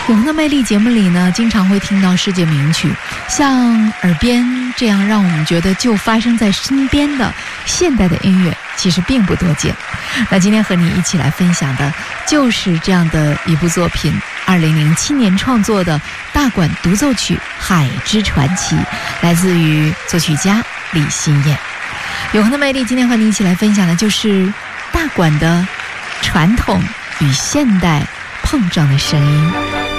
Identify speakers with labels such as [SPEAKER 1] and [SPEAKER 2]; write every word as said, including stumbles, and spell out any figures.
[SPEAKER 1] 永恒的魅力节目里呢，经常会听到世界名曲，像耳边这样让我们觉得就发生在身边的现代的音乐其实并不多见。那今天和你一起来分享的就是这样的一部作品，二零零七年创作的大管独奏曲《海之传奇》，来自于作曲家李心燕。永恒的魅力今天和你一起来分享的就是大管的传统与现代碰撞的声音。